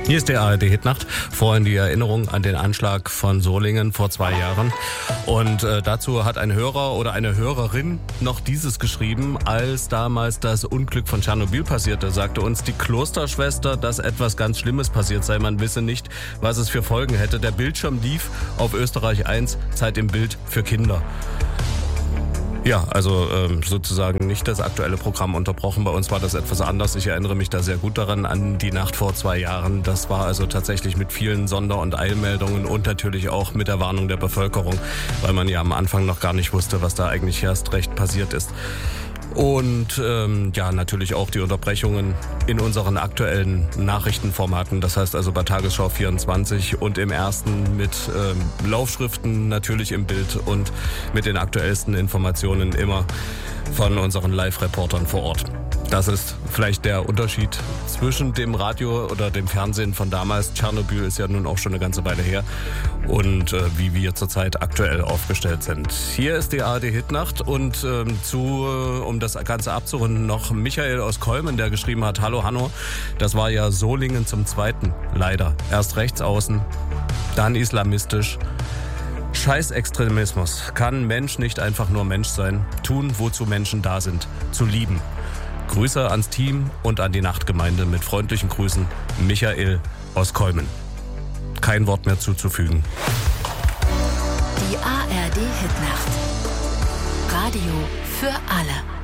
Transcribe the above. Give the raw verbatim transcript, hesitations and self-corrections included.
Hier ist die A R D-Hitnacht. Vorhin die Erinnerung an den Anschlag von Solingen vor zwei Jahren. Und äh, dazu hat ein Hörer oder eine Hörerin noch dieses geschrieben, als damals das Unglück von Tschernobyl passierte, sagte uns die Klosterschwester, dass etwas ganz Schlimmes passiert sei. Man wisse nicht, was es für Folgen hätte. Der Bildschirm lief auf Österreich eins, Zeit im Bild für Kinder. Ja, also ähm, sozusagen nicht das aktuelle Programm unterbrochen. Bei uns war das etwas anders. Ich erinnere mich da sehr gut daran, an die Nacht vor zwei Jahren. Das war also tatsächlich mit vielen Sonder- und Eilmeldungen und natürlich auch mit der Warnung der Bevölkerung, weil man ja am Anfang noch gar nicht wusste, was da eigentlich erst recht passiert ist. Und ähm, ja, natürlich auch die Unterbrechungen in unseren aktuellen Nachrichtenformaten. Das heißt also bei Tagesschau vierundzwanzig und im ersten mit ähm, Laufschriften natürlich im Bild und mit den aktuellsten Informationen immer von unseren Live-Reportern vor Ort. Das ist vielleicht der Unterschied zwischen dem Radio oder dem Fernsehen von damals. Tschernobyl ist ja nun auch schon eine ganze Weile her. Und äh, wie wir zurzeit aktuell aufgestellt sind. Hier ist die A R D-Hitnacht und ähm, zu, äh, um das Ganze abzurunden, noch Michael aus Kolmen, der geschrieben hat, hallo Hanno, das war ja Solingen zum Zweiten, leider. Erst rechts außen, dann islamistisch. Scheiß Extremismus. Kann Mensch nicht einfach nur Mensch sein? Tun, wozu Menschen da sind. Zu lieben. Grüße ans Team und an die Nachtgemeinde. Mit freundlichen Grüßen, Michael aus Kolmen. Kein Wort mehr zuzufügen. Die A R D-Hitnacht. Radio für alle.